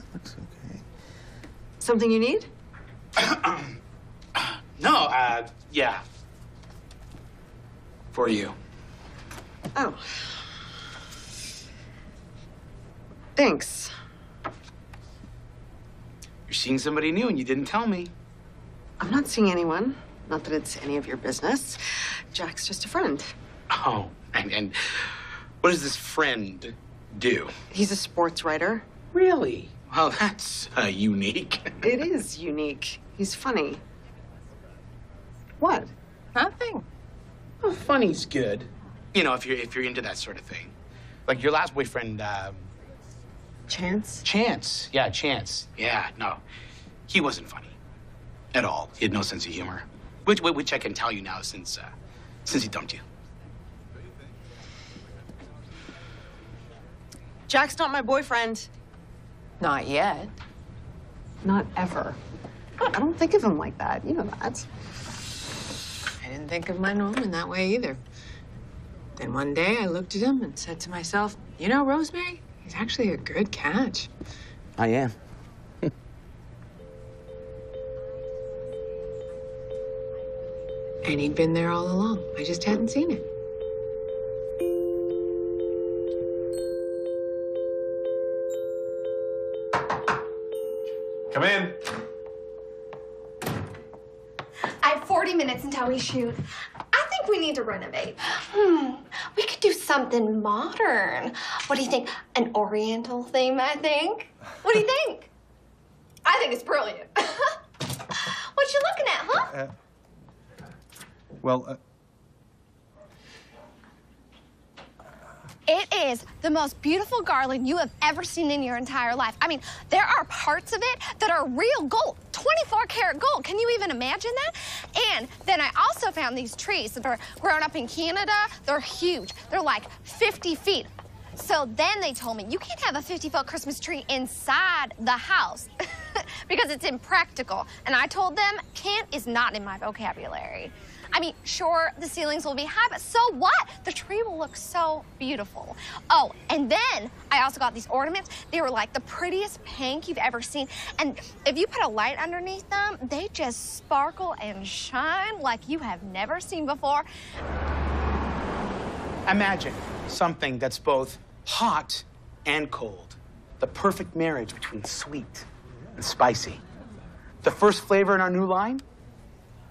Looks okay. Something you need? No, yeah. For you. Oh. Thanks. You're seeing somebody new and you didn't tell me. I'm not seeing anyone. Not that it's any of your business. Jack's just a friend. Oh, and what does this friend do? He's a sports writer. Really? Well, that's unique. It is unique. He's funny. What? Nothing. Well, funny's good. You know, if you're into that sort of thing. Like your last boyfriend, Chance? Chance. Yeah, Chance. Yeah, no. He wasn't funny. At all. He had no sense of humor. Which I can tell you now since he dumped you. Jack's not my boyfriend. Not yet. Not ever. I don't think of him like that. You know that. I didn't think of my Norman that way either. Then one day I looked at him and said to myself, you know, Rosemary, he's actually a good catch. I am. And he'd been there all along. I just hadn't seen it. Come in. I have 40 minutes until we shoot. I think we need to renovate. We could do something modern. What do you think? An Oriental theme, I think. What do you think? I think it's brilliant. What you looking at, huh? It is the most beautiful garland you have ever seen in your entire life. I mean, there are parts of it that are real gold, 24-karat gold. Can you even imagine that? And then I also found these trees that are grown up in Canada. They're huge. They're like 50 feet. So then they told me, you can't have a 50-foot Christmas tree inside the house because it's impractical. And I told them, can't is not in my vocabulary. I mean, sure, the ceilings will be high, but so what? The tree will look so beautiful. Oh, and then I also got these ornaments. They were like the prettiest pink you've ever seen. And if you put a light underneath them, they just sparkle and shine like you have never seen before. Imagine something that's both hot and cold. The perfect marriage between sweet and spicy. The first flavor in our new line